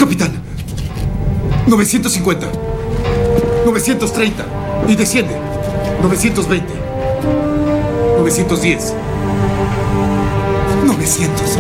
Capitán. 950. 930. Y desciende. 920. 910. 900.